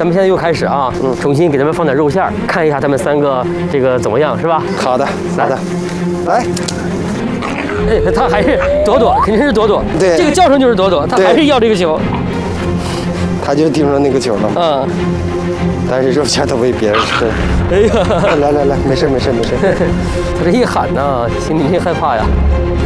咱们现在又开始啊，重新给他们放点肉馅儿，看一下他们3个这个怎么样，是吧？ 好的，好的，来。 哎，他还是朵朵，肯定是朵朵。 对， 这个叫声就是朵朵，他还是要这个球。 他就盯着那个球了。 嗯。 但是肉馅都被别人吃。 哎呀， 来来来，没事没事没事。 他这一喊呢，心里害怕呀。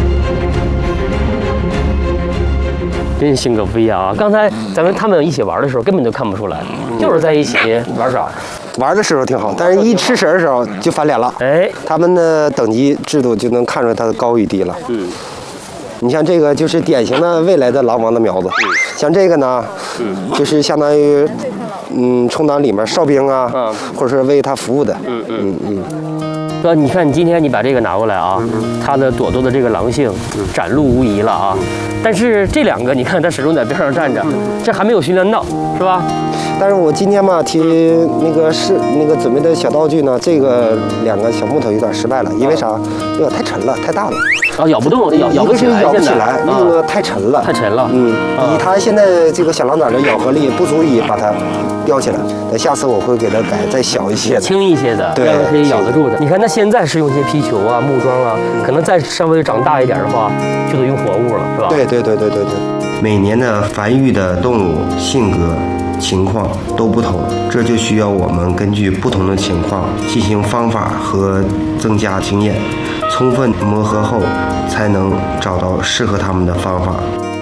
真是性格不一样啊！刚才他们一起玩的时候，根本就看不出来，就是在一起玩耍。 玩的时候挺好，但是一吃食的时候就翻脸了。 哎， 他们的等级制度就能看出它的高与低了。你像这个就是典型的未来的狼王的苗子，像这个呢，就是相当于，充当里面哨兵啊，或者是为他服务的。 哥，你看你今天你把这个拿过来啊，它的朵朵的这个狼性展露无遗了啊。但是这2个，你看它始终在边上站着，这还没有训练到，是吧？ 但是我今天嘛提那个准备的小道具呢，这个2个小木头有点失败了，因为啥？这个太沉了，太大了。 啊，咬不动，咬不起来， 咬不起来，那个太沉了， 太沉了。 以它现在这个小狼崽的咬合力，不足以把它叼起来。那下次我会给它改再小一些的， 轻一些的， 对， 让它可以咬得住的。你看它现在是用些皮球啊、木桩啊，可能再稍微长大一点的话，就得用活物了，是吧？ 对。每年的繁育的动物性格情况都不同，这就需要我们根据不同的情况进行方法和增加经验，充分磨合后才能找到适合它们的方法。